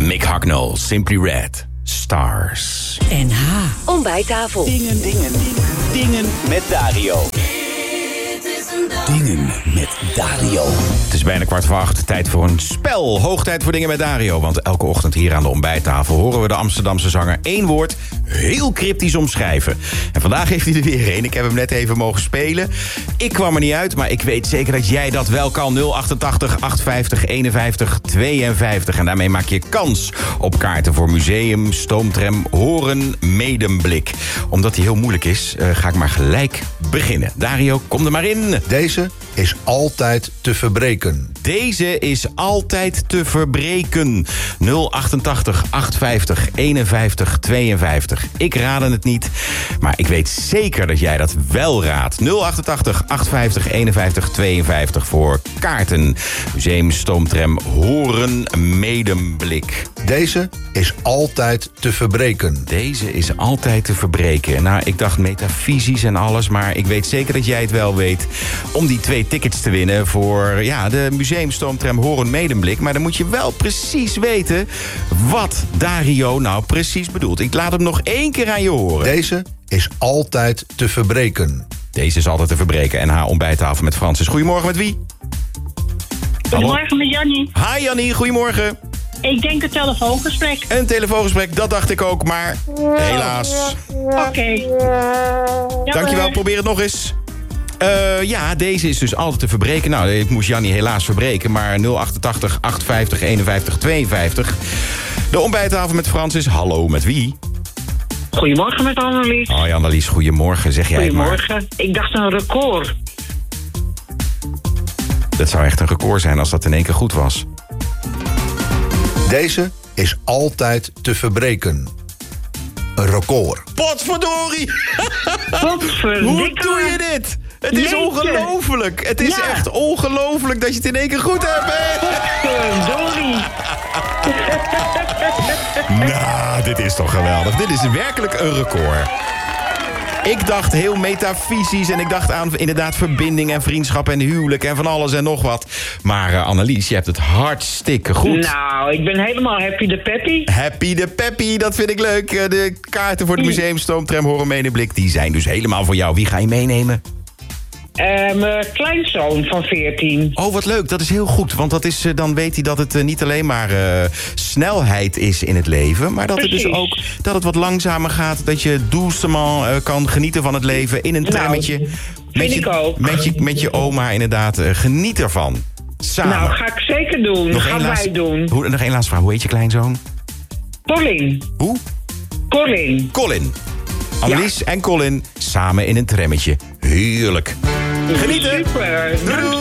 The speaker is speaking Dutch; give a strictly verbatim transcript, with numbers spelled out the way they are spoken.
Mick Hucknall, Simply Red, Stars. N H. Ontbijttafel. Dingen, dingen, dingen met Dario. Dingen met Dario. Het is bijna kwart voor acht, tijd voor een spel. Hoog tijd voor Dingen met Dario. Want elke ochtend hier aan de ontbijttafel horen we de Amsterdamse zanger één woord heel cryptisch omschrijven. En vandaag heeft hij er weer één. Ik heb hem net even mogen spelen. Ik kwam er niet uit, maar ik weet zeker dat jij dat wel kan. nul achtentachtig achtenvijftig eenenvijftig tweeënvijftig. En daarmee maak je kans op kaarten voor museum, stoomtram, horen, medemblik. Omdat hij heel moeilijk is, uh, ga ik maar gelijk beginnen. Dario, kom er maar in. Deze is altijd te verbreken. Deze is altijd te verbreken. nul achtentachtig achtenvijftig eenenvijftig tweeënvijftig. Ik raadde het niet, maar ik weet zeker dat jij dat wel raadt. nul achtentachtig achtenvijftig eenenvijftig tweeënvijftig voor kaarten. Museum, stoomtram, horen, medemblik. Deze is altijd te verbreken. Deze is altijd te verbreken. Nou, ik dacht metafysisch en alles, maar ik weet zeker dat jij het wel weet. Om die twee tickets te winnen voor ja, de Museum, stoomtram, horen, medemblik. Maar dan moet je wel precies weten wat Dario nou precies bedoelt. Ik laat hem nog één keer aan je horen. Deze is altijd te verbreken. Deze is altijd te verbreken. En haar ontbijttafel met Francis. Goedemorgen, met wie? Goedemorgen met Jannie. Hi Jannie, goedemorgen. Ik denk een telefoongesprek. Een telefoongesprek, dat dacht ik ook, maar helaas. Oké. Okay. Dankjewel, probeer het nog eens. Uh, ja, deze is dus altijd te verbreken. Nou, ik moest Jannie helaas verbreken, maar nul achtentachtig achtenvijftig eenenvijftig tweeënvijftig. De ontbijttafel met Francis. Hallo, met wie? Goedemorgen met Annelies. Hoi Annelies, goedemorgen, zeg jij het maar. Goedemorgen. Ik dacht een record. Dat zou echt een record zijn als dat in één keer goed was. Deze is altijd te verbreken. Een record. Potverdorie! Potverdikke. Hoe doe je dit? Het is Jeetje. ongelooflijk. Het is Ja. echt ongelooflijk dat je het in één keer goed hebt. Hè? Potverdorie. Nou, dit is toch geweldig. Dit is werkelijk een record. Ik dacht heel metafysisch en ik dacht aan inderdaad verbinding en vriendschap en huwelijk en van alles en nog wat. Maar uh, Annelies, je hebt het hartstikke goed. Nou, ik ben helemaal happy de peppy. Happy de peppy, dat vind ik leuk. Uh, de kaarten voor het museum, stoomtram, horen, medemblik, die zijn dus helemaal voor jou. Wie ga je meenemen? Uh, mijn kleinzoon van veertien. Oh, wat leuk. Dat is heel goed. Want dat is, uh, dan weet hij dat het uh, niet alleen maar uh, snelheid is in het leven. Maar dat Precies. het dus ook dat het wat langzamer gaat. Dat je doucement uh, kan genieten van het leven in een trammetje. Nou, met, vind je, ik ook. Met, je, met je oma inderdaad. Uh, geniet ervan. Samen. Nou, ga ik zeker doen. nog Gaan één wij laatste, doen. Hoe, nog één laatste vraag. Hoe heet je kleinzoon? Colin. Hoe? Colin. Colin. Annelies ja. en Colin samen in een trammetje. Heerlijk. Genieten. Super. Doei.